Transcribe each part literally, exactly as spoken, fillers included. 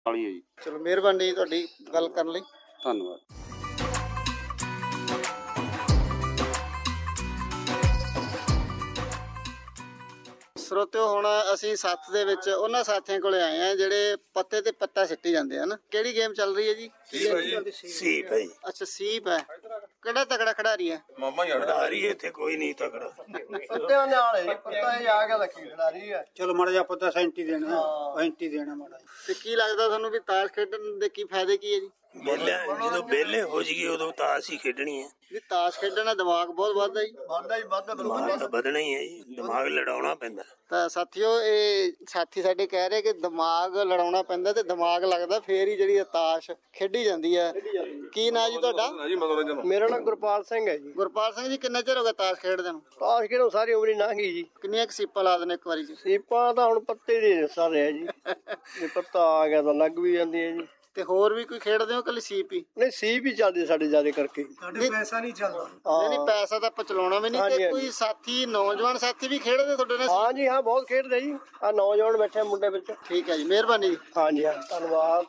ਵਾਲੀ ਹੈ ਜੀ। ਚਲੋ ਮਿਹਰਬਾਨੀ ਤੁਹਾਡੀ ਗੱਲ ਕਰਨ ਲਈ, ਧੰਨਵਾਦ। ਸਰੋਤਿਓ, ਹੁਣ ਅਸੀਂ ਸੱਥ ਦੇ ਵਿੱਚ ਉਹਨਾਂ ਸਾਥੀਆਂ ਕੋਲੇ ਆਏ ਆ ਜਿਹੜੇ ਪੱਤੇ ਤੇ ਪੱਤਾ ਸਿੱਟੀ ਜਾਂਦੇ ਹਨ। ਕਿਹੜੀ ਗੇਮ ਚੱਲ ਰਹੀ ਹੈ ਜੀ? ਸੀਪ ਹੈ ਜੀ। ਅੱਛਾ, ਸੀਪ ਹੈ। ਕਿਹੜਾ ਤਗੜਾ ਖਿਡਾਰੀ ਹੈ? ਮਾਮਾ ਹੀ ਖਿਡਾਰੀ ਇੱਥੇ ਕੋਈ ਨਹੀਂ ਤਕੜਾ। ਪੱਤਿਆਂ ਨਾਲ ਹੈ ਜੀ, ਪੱਤਾ ਇਹ ਆ ਕੇ ਲੱਗੀ ਖਿਡਾਰੀ ਹੈ। ਚਲੋ ਮਾੜਾ ਜਿਹਾ ਪੱਤਾ ਸੈਂਟੀ ਦੇਣਾ, ਪੈਂਤੀ ਦੇਣਾ ਮਾੜਾ। ਤੇ ਕੀ ਲੱਗਦਾ ਤੁਹਾਨੂੰ ਵੀ ਤਾਸ਼ ਖੇਡਣ ਦੇ ਕੀ ਫਾਇਦੇ ਕੀ ਹੈ ਜੀ? ਵਿਹਲੇ ਜਦੋਂ ਵਿਹਲੇ ਹੋ ਜਾਈਏ ਉਦੋਂ ਤਾਸ਼ ਹੀ ਖੇਡਣੀ ਹੈ। ਵੀ ਤਾਸ਼ ਖੇਡਣ ਨਾਲ ਦਿਮਾਗ ਬਹੁਤ ਵੱਧਦਾ ਜੀ। ਵੱਧਦਾ ਹੀ ਵੱਧਦਾ, ਦਿਮਾਗ ਤਾਂ ਵਧਣਾ ਹੀ ਹੈ ਜੀ, ਦਿਮਾਗ ਲੜਾਉਣਾ ਪੈਂਦਾ। ਤਾਂ ਸਾਥੀਓ, ਇਹ ਸਾਥੀ ਸਾਡੇ ਕਹਿ ਰਹੇ ਕਿ ਦਿਮਾਗ ਲੜਾਉਣਾ ਪੈਂਦਾ ਤੇ ਦਿਮਾਗ ਲੱਗਦਾ ਫੇਰ ਹੀ ਜਿਹੜੀ ਤਾਸ਼ ਖੇਡੀ ਜਾਂਦੀ ਹੈ। ਕੀ ਨਾਂ ਜੀ ਤੁਹਾਡਾ? ਮੇਰਾ ਨਾਮ ਗੁਰਪਾਲ ਸਿੰਘ ਹੈ ਜੀ। ਗੁਰਪਾਲ ਸਿੰਘ ਜੀ, ਕਿੰਨਾ ਚਿਰ ਹੋ ਗਿਆ ਤਾਸ਼ ਖੇਡਦੇ ਨੂੰ? ਤਾਸ਼ ਖੇਡੋਂ ਸਾਰੀ ਉਮਰ ਹੀ ਲੰਘ ਗਈ ਜੀ। ਕਿੰਨੀਆਂ ਕੁ ਸੀਪਾਂ ਲਾ ਦਿੰਦੇ ਇੱਕ ਵਾਰੀ ਚ? ਸੀਪਾਂ ਤਾਂ ਹੁਣ ਪੱਤੇ ਦੇ ਸਾਰੇ ਹੈ ਜੀ। ਜੇ ਪੱਤਾ ਆ ਗਿਆ ਤਾਂ ਲੱਗ ਵੀ ਜਾਂਦੀ ਹੈ ਜੀ। ਤੇ ਹੋਰ ਵੀ ਕੋਈ ਖੇਡਦੇ ਹੋ ਕੱਲੀ ਸੀਪ ਹੀ? ਨਹੀਂ, ਸੀਪ ਹੀ ਚੱਲਦੀ ਸਾਡੇ ਜ਼ਿਆਦਾ ਕਰਕੇ। ਸਾਡੇ ਪੈਸਾ ਨਹੀਂ ਚੱਲਦਾ। ਨਹੀਂ ਨਹੀਂ, ਪੈਸਾ ਤਾਂ ਆਪਾਂ ਚਲਾਉਣਾ ਵੀ ਨਹੀਂ। ਤੇ ਕੋਈ ਸਾਥੀ, ਨੌਜਵਾਨ ਸਾਥੀ ਵੀ ਖੇਡਦੇ ਤੁਹਾਡੇ ਨਾਲ? ਹਾਂ ਜੀ, ਹਾਂ, ਬਹੁਤ ਖੇਡਦੇ ਜੀ। ਆ ਨੌਜਵਾਨ ਬੈਠੇ ਮੁੰਡੇ ਵਿੱਚ। ਠੀਕ ਹੈ ਜੀ, ਮਿਹਰਬਾਨੀ ਜੀ। ਹਾਂ ਜੀ, ਹਾਂ, ਧੰਨਵਾਦ।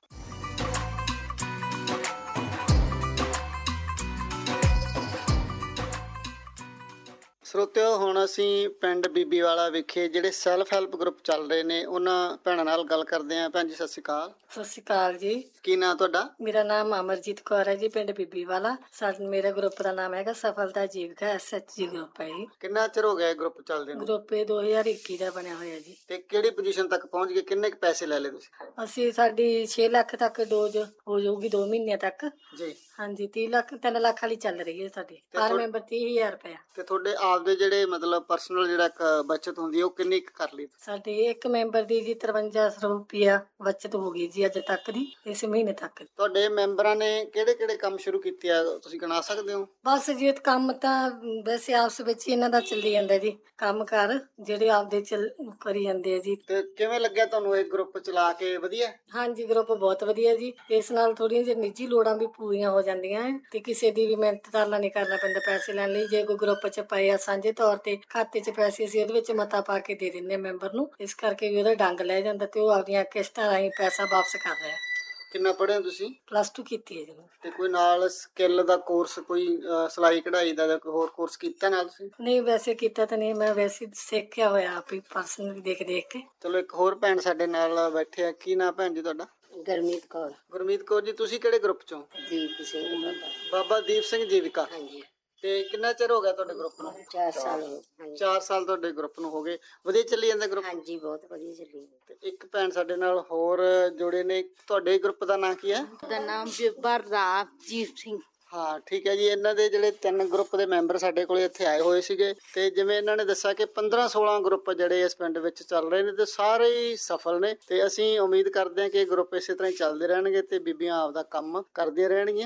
ਸਰੋਤਿਓ, ਹੁਣ ਅਸੀਂ ਪਿੰਡ ਬੀਬੀਵਾਲਾ ਵਿਖੇ ਜਿਹੜੇ ਸੈਲਫ ਹੈਲਪ ਗਰੁੱਪ ਚੱਲ ਰਹੇ ਨੇ ਉਹਨਾਂ ਭੈਣਾਂ ਨਾਲ ਗੱਲ ਕਰਦੇ ਆਂ। ਭੈਣ ਜੀ ਸਤਿ ਸ਼੍ਰੀ ਅਕਾਲ। ਸਤਿ ਸ਼੍ਰੀ ਅਕਾਲ ਜੀ। ਕੀ ਨਾਂ ਤੁਹਾਡਾ? ਮੇਰਾ ਨਾਮ ਅਮਰਜੀਤ ਕੌਰ ਹੈ ਜੀ, ਪਿੰਡ ਬੀਬੀਵਾਲਾ। ਸਾਡੇ ਮੇਰੇ ਗਰੁੱਪ ਦਾ ਨਾਮ ਹੈਗਾ ਸਫਲਤਾ ਜੀਵਕਾ ਐਸ ਐਚ ਜੀ ਗਰੁੱਪ ਹੈ ਜੀ। ਕਿੰਨਾ ਚਿਰ ਹੋ ਗਿਆ ਇਹ ਗਰੁੱਪ ਚੱਲਦੇ ਨੂੰ? ਗਰੁੱਪ ਇਹ ਦੋ ਹਜ਼ਾਰ ਇੱਕੀ ਦਾ ਬਣਿਆ ਹੋਇਆ ਜੀ। ਤੇ ਕਿਹੜੀ ਪੋਜੀਸ਼ਨ ਤੱਕ ਪਹੁੰਚ ਗਏ? ਕਿੰਨੇ ਕੁ ਪੈਸੇ ਲੈ ਲਏ ਤੁਸੀਂ? ਅਸੀਂ ਸਾਡੀ ਛੇ ਲੱਖ ਤੱਕ ਡੋਜ਼ ਹੋ ਜਾਊਗੀ ਦੋ ਮਹੀਨਿਆਂ ਤੱਕ ਜੀ। ਹਾਂਜੀ, ਤੀਹ ਲੱਖ ਤਿੰਨ ਲੱਖ ਵਾਲੀ ਚੱਲ ਰਹੀ ਹੈ ਸਾਡੀ। ਹਰ ਮੈਂਬਰ ਤੀਹ ਹਜ਼ਾਰ ਰੁਪਇਆ। ਤੇ ਤੁਹਾਡੇ ਆਪਦੇ ਜਿਹੜੇ ਮਤਲਬ ਪਰਸਨਲ ਜਿਹੜਾ ਇੱਕ ਬਚਤ ਹੁੰਦੀ ਹੈ ਉਹ ਕਿੰਨੀ ਕੁ ਕਰ ਲਈ? ਸਾਡੀ ਇੱਕ ਮੈਂਬਰ ਦੀ ਜੀ ਤਰਵੰਜਾ ਸੌ ਰੁਪਇਆ ਬਚਤ ਹੋ ਗਈ ਜੀ ਅੱਜ ਤੱਕ ਦੀ, ਇਸ ਮਹੀਨੇ ਤੱਕ। ਤੁਹਾਡੇ ਮੈਂਬਰਾਂ ਨੇ ਕਿਹੜੇ ਕਿਹੜੇ ਕੰਮ ਸ਼ੁਰੂ ਕੀਤੇ ਆ, ਤੁਸੀਂ ਗਿਣਾ ਸਕਦੇ ਹੋ? ਬਸ ਜੀ, ਕੰਮ ਤਾਂ ਵੈਸੇ ਆਪਸ ਵਿੱਚ ਇਹਨਾਂ ਦਾ ਚੱਲੀ ਜਾਂਦਾ ਜੀ, ਕੰਮ ਕਾਰ ਜਿਹੜੇ ਆਪਦੇ ਚੱਲ ਕਰੀ ਜਾਂਦੇ ਆ ਜੀ। ਤੇ ਕਿਵੇਂ ਲੱਗਿਆ ਤੁਹਾਨੂੰ ਇਹ ਗਰੁੱਪ ਚਲਾ ਕੇ? ਵਧੀਆ? ਹਾਂਜੀ, ਗਰੁੱਪ ਬਹੁਤ ਵਧੀਆ ਜੀ। ਇਸ ਨਾਲ ਥੋੜੀਆਂ ਜਿਹੀ ਨਿੱਜੀ ਲੋੜਾਂ ਵੀ ਪੂਰੀਆਂ ਹੋ ਜਾਂਦੀਆਂ ਤੇ ਕਿਸੇ ਦੀ ਵੀ ਮਿਹਨਤ ਤਰਲਾ ਨਹੀਂ ਕਰਨਾ ਪੈਂਦਾ ਪੈਸੇ ਲੈਣ ਲਈ। ਜੇ ਕੋਈ ਗਰੁੱਪ ਚ ਪਏ ਆ ਸਾਂਝੇ ਤੌਰ ਤੇ ਖਾਤੇ ਚ ਪੈਸੇ, ਅਸੀਂ ਉਹਦੇ ਵਿੱਚ ਮਤਾ ਪਾ ਕੇ ਦੇ ਦਿੰਦੇ ਮੈਂਬਰ ਨੂੰ। ਇਸ ਕਰਕੇ ਵੀ ਉਹਦਾ ਡੰਗ ਲੈ ਜਾਂਦਾ ਤੇ ਉਹ ਆਪਦੀਆਂ ਕਿਸ਼ਤਾਂ ਰਾਹੀਂ ਪੈਸਾ ਵਾਪਸ ਕਰ ਰਿਹਾ। ਕਿੰਨਾ ਪੜ੍ਹੇ ਹੋ ਤੁਸੀਂ? ਪਲੱਸ ਟੂ ਕੀਤੀ ਹੈ ਜੀ। ਤੇ ਕੋਈ ਨਾਲ ਸਕਿੱਲ ਦਾ ਕੋਰਸ, ਕੋਈ ਸਿਲਾਈ ਕਢਾਈ ਦਾ ਜਾਂ ਕੋਈ ਹੋਰ ਕੋਰਸ ਕੀਤਾ ਨਾਲ ਤੁਸੀਂ? ਨਹੀਂ, ਵੈਸੇ ਕੀਤਾ ਤਾਂ ਨਹੀਂ, ਮੈਂ ਵੈਸੇ ਸਿੱਖਿਆ ਹੋਇਆ ਆਪ ਹੀ ਪਰਸਨਲੀ ਦੇਖ ਦੇਖ ਕੇ। ਚਲੋ, ਇੱਕ ਹੋਰ ਭੈਣ ਸਾਡੇ ਨਾਲ ਬੈਠੇ ਆ। ਕੀ ਨਾਂ ਭੈਣ ਜੀ ਤੁਹਾਡਾ? ਗੁਰਮੀਤ ਕੌਰ। ਗੁਰਮੀਤ ਕੌਰ ਜੀ, ਤੁਸੀਂ ਕਿਹੜੇ ਗਰੁੱਪ ਚੋਂ? ਦੀਪ ਸਿੰਘ ਬਾਬਾ। ਬਾਬਾ ਦੀਪ ਸਿੰਘ ਜੀਵਿਕਾ। ਹਾਂਜੀ। ਤੇ ਕਿੰਨਾ ਚਿਰ ਹੋ ਗਿਆ ਤੁਹਾਡੇ ਗਰੁੱਪ ਨੂੰ? ਚਾਰ ਸਾਲ ਹੋ ਗਏ। ਚਾਰ ਸਾਲ ਤੁਹਾਡੇ ਗਰੁੱਪ ਨੂੰ ਹੋ ਗਏ। ਵਧੀਆ ਚੱਲੀ ਜਾਂਦਾ ਗਰੁੱਪ? ਹਾਂਜੀ, ਬਹੁਤ ਵਧੀਆ ਚੱਲੀ। ਤੇ ਇੱਕ ਭੈਣ ਸਾਡੇ ਨਾਲ ਹੋਰ ਜੁੜੇ ਨੇ। ਤੁਹਾਡੇ ਗਰੁੱਪ ਦਾ ਨਾਂ ਕੀ ਹੈ? ਦਾ ਨਾਮ ਬਰਦਾਵਜੀਤ ਸਿੰਘ। ਹਾਂ, ਠੀਕ ਹੈ ਜੀ। ਇਹਨਾਂ ਦੇ ਜਿਹੜੇ ਤਿੰਨ ਗਰੁੱਪ ਦੇ ਮੈਂਬਰ ਸਾਡੇ ਕੋਲੇ ਇੱਥੇ ਆਏ ਹੋਏ ਸੀਗੇ ਤੇ ਜਿਵੇਂ ਇਹਨਾਂ ਨੇ ਦੱਸਿਆ ਕਿ ਪੰਦਰਾਂ ਸੋਲਾਂ ਗਰੁੱਪ ਜਿਹੜੇ ਇਸ ਪਿੰਡ ਵਿੱਚ ਚੱਲ ਰਹੇ ਨੇ ਤੇ ਸਾਰੇ ਹੀ ਸਫਲ ਨੇ। ਤੇ ਅਸੀਂ ਉਮੀਦ ਕਰਦੇ ਹਾਂ ਕਿ ਇਹ ਗਰੁੱਪ ਇਸੇ ਤਰ੍ਹਾਂ ਹੀ ਚੱਲਦੇ ਰਹਿਣਗੇ ਤੇ ਬੀਬੀਆਂ ਆਪਦਾ ਕੰਮ ਕਰਦੀਆਂ ਰਹਿਣਗੀਆਂ।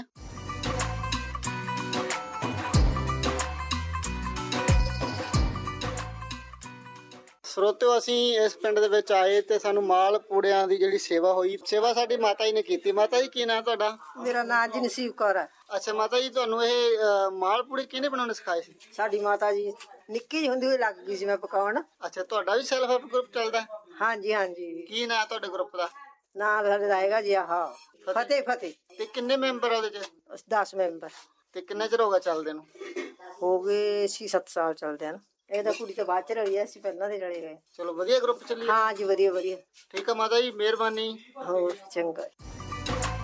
ਸਰੋਤਿਓ, ਅਸੀਂ ਇਸ ਪਿੰਡ ਦੇ ਵਿੱਚ ਆਏ ਤੇ ਸਾਨੂੰ ਮਾਲ ਪੂੜਿਆਂ ਦੀ ਜਿਹੜੀ ਸੇਵਾ ਹੋਈ, ਸੇਵਾ ਸਾਡੀ ਮਾਤਾ ਜੀ ਨੇ ਕੀਤੀ। ਮਾਤਾ ਜੀ, ਕੀ ਨਾਂ ਤੁਹਾਡਾ? ਮੇਰਾ ਨਾਂ ਜੀ ਨਸੀਬ ਕੌਰ ਹੈ। ਅੱਛਾ ਮਾਤਾ ਜੀ, ਤੁਹਾਨੂੰ ਇਹ ਮਾਲ ਪੂੜੇ ਕਿਹਨੇ ਬਣਾਉਣੇ ਸਿਖਾਏ ਸੀ? ਸਾਡੀ ਮਾਤਾ ਜੀ ਨਿੱਕੀ ਜਿਹੀ ਹੁੰਦੀ ਹੋਈ ਲੱਗ ਗਈ ਸੀ ਮੈਂ ਪਕਾਉਣ। ਅੱਛਾ, ਤੁਹਾਡਾ ਵੀ ਸੈਲਫ ਹੈਲਪ ਗਰੁੱਪ ਚੱਲਦਾ? ਹਾਂਜੀ ਹਾਂਜੀ। ਕੀ ਨਾਂ ਤੁਹਾਡੇ ਗਰੁੱਪ ਦਾ? ਨਾਂ ਸਾਡੇ ਦਾ ਹੈਗਾ ਜੀ ਆਹ ਫਤਿਹ ਫਤਿਹ। ਤੇ ਕਿੰਨੇ ਮੈਂਬਰ ਆ ਉਹਦੇ ਚ? ਦਸ ਮੈਂਬਰ। ਤੇ ਕਿੰਨਾ ਚਿਰ ਹੋ ਗਿਆ ਚੱਲਦੇ ਨੂੰ? ਹੋ ਗਏ ਛੇ ਸੱਤ ਸਾਲ ਚੱਲਦੇ ਹਨ। ਇਹ ਤਾਂ ਕੁੜੀ ਤੋਂ ਬਾਅਦ ਚ ਰਲੀ, ਅਸੀਂ ਪਹਿਲਾਂ ਦੇ ਰਲੇ ਗਏ। ਚਲੋ, ਵਧੀਆ ਗਰੁੱਪ ਚੱਲੀ? ਹਾਂ ਜੀ, ਵਧੀਆ ਵਧੀਆ। ਠੀਕ ਆ ਮਾਤਾ ਜੀ, ਮਿਹਰਬਾਨੀ। ਹੋਰ ਚੰਗਾ।